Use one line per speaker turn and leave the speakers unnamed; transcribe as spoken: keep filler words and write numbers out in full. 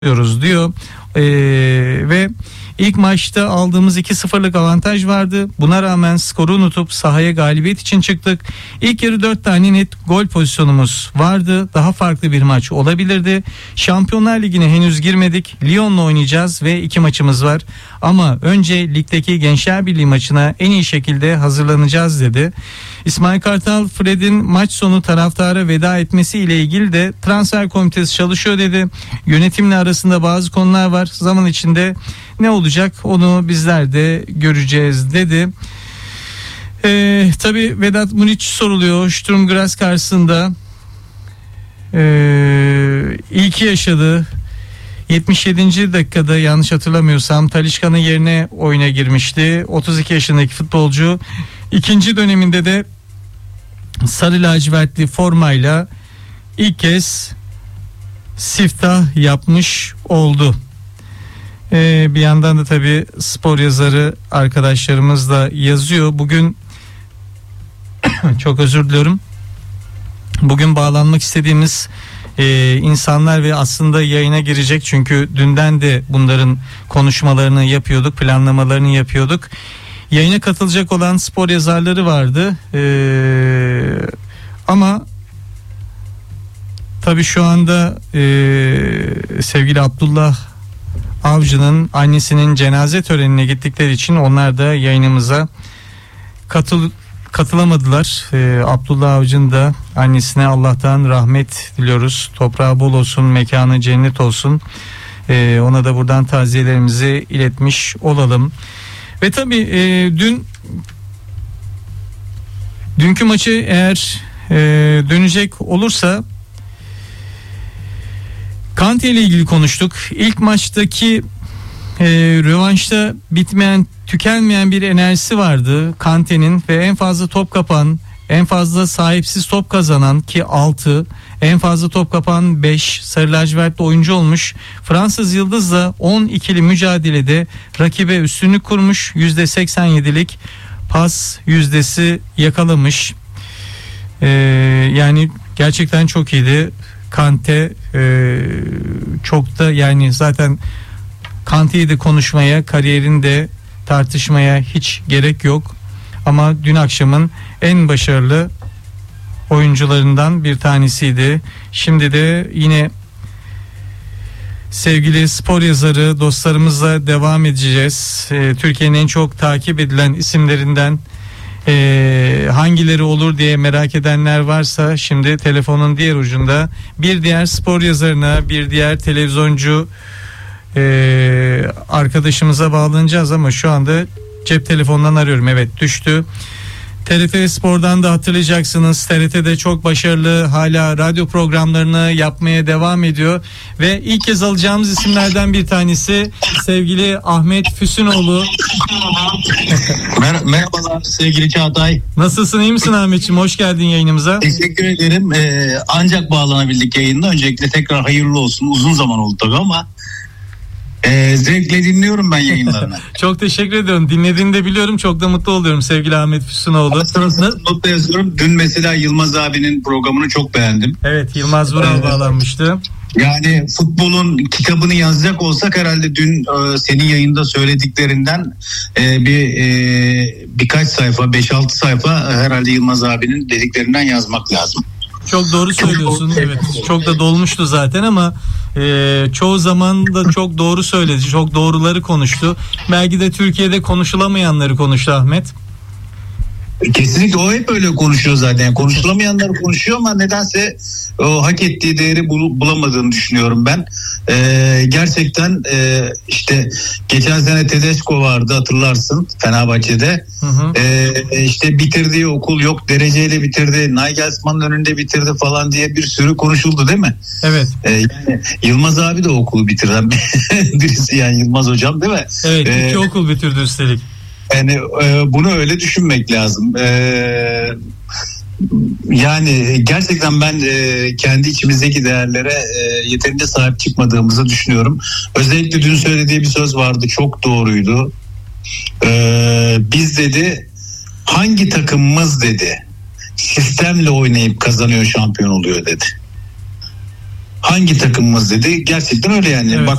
diyoruz diyor. Ee, ve ilk maçta aldığımız iki sıfırlık avantaj vardı. Buna rağmen skoru unutup sahaya galibiyet için çıktık. İlk yarı dört tane net gol pozisyonumuz vardı. Daha farklı bir maç olabilirdi. Şampiyonlar Ligi'ne henüz girmedik. Lyon'la oynayacağız ve iki maçımız var. Ama önce ligdeki Gençler Birliği maçına en iyi şekilde hazırlanacağız dedi. İsmail Kartal, Fred'in maç sonu taraftara veda etmesi ile ilgili de transfer komitesi çalışıyor dedi. Yönetimle arasında bazı konular var. Zaman içinde ne olacak onu bizler de göreceğiz dedi. Ee, tabii Vedat Muriç soruluyor. Sturm Graz karşısında ee, ilki yaşadı. yetmiş yedinci dakikada yanlış hatırlamıyorsam Talisca'nın yerine oyuna girmişti. otuz iki yaşındaki futbolcu ikinci döneminde de sarı lacivertli formayla ilk kez siftah yapmış oldu. Ee, bir yandan da tabii spor yazarı arkadaşlarımız da yazıyor. Bugün çok özür diliyorum. Bugün bağlanmak istediğimiz Ee, insanlar ve aslında yayına girecek, çünkü dünden de bunların konuşmalarını yapıyorduk, planlamalarını yapıyorduk. Yayına katılacak olan spor yazarları vardı ee, ama tabii şu anda ee, sevgili Abdullah Avcı'nın annesinin cenaze törenine gittikleri için onlar da yayınımıza katıl katılamadılar. Ee, Abdullah Avcı'nın da annesine Allah'tan rahmet diliyoruz. Toprağı bol olsun, mekanı cennet olsun. Ee, ona da buradan taziyelerimizi iletmiş olalım. Ve tabii e, dün dünkü maçı eğer e, dönecek olursa Kante ile ilgili konuştuk. İlk maçtaki e, rövanşta bitmeyen, tükenmeyen bir enerjisi vardı Kante'nin ve en fazla top kapan, en fazla sahipsiz top kazanan ki altı, en fazla top kapan beş sarı lacivertli oyuncu olmuş. Fransız Yıldız'la on ikili mücadelede rakibe üstünlük kurmuş, yüzde seksen yedilik pas yüzdesi yakalamış. Ee, yani gerçekten çok iyiydi. Kante e, çok da, yani zaten Kante'yi de konuşmaya, kariyerini de tartışmaya hiç gerek yok. Ama dün akşamın en başarılı oyuncularından bir tanesiydi. Şimdi de yine sevgili spor yazarı dostlarımızla devam edeceğiz. Ee, Türkiye'nin en çok takip edilen isimlerinden e, hangileri olur diye merak edenler varsa şimdi telefonun diğer ucunda bir diğer spor yazarına, bir diğer televizyoncu Ee, arkadaşımıza bağlanacağız ama şu anda cep telefonundan arıyorum. Evet, düştü. T R T Spor'dan da hatırlayacaksınız. T R T'de çok başarılı, hala radyo programlarını yapmaya devam ediyor ve ilk kez alacağımız isimlerden bir tanesi sevgili Ahmet Füsunoğlu.
Mer- Merhabalar sevgili Çağatay.
Nasılsın, iyi misin Ahmetciğim? Hoş geldin yayınımıza.
Teşekkür ederim. Ee, ancak bağlanabildik yayında. Öncelikle tekrar hayırlı olsun. Uzun zaman oldu tabii ama Ee, zevkle dinliyorum ben yayınlarını.
Çok teşekkür ediyorum. Dinlediğini de biliyorum. Çok da mutlu oluyorum sevgili Ahmet Füsunoğlu.
Notta yazıyorum. Dün mesela Yılmaz abinin programını çok beğendim.
Evet, Yılmaz Vural evet. bağlanmıştı.
Yani futbolun kitabını yazacak olsak herhalde dün e, senin yayında söylediklerinden e, bir e, birkaç sayfa, beş altı sayfa e, herhalde Yılmaz abinin dediklerinden yazmak lazım.
Çok doğru söylüyorsun. Evet, çok da dolmuştu zaten ama e, çoğu zaman da çok doğru söyledi. Çok doğruları konuştu. Belki de Türkiye'de konuşulamayanları konuştu Ahmet.
Kesinlikle o hep öyle konuşuyor zaten. Konuşulamayanları konuşuyor ama nedense o hak ettiği değeri bul- bulamadığını düşünüyorum ben. Ee, gerçekten e, işte geçen sene Tedesco vardı, hatırlarsın, Fenerbahçe'de. Hı hı. Ee, işte bitirdiği okul yok, dereceyle bitirdi, Nagelsmann'ın önünde bitirdi falan diye bir sürü konuşuldu değil mi?
Evet.
Ee, yani Yılmaz abi de okulu bitiren birisi, yani Yılmaz hocam değil mi?
Evet, iki ee, okul bitirdi üstelik.
Yani e, bunu öyle düşünmek lazım. E, yani gerçekten ben e, kendi içimizdeki değerlere e, yeterince sahip çıkmadığımızı düşünüyorum. Özellikle dün söylediği bir söz vardı, çok doğruydu. E, biz dedi, hangi takımımız dedi sistemle oynayıp kazanıyor, şampiyon oluyor dedi. hangi takımımız dedi. Gerçekten öyle yani.
Evet.
Bak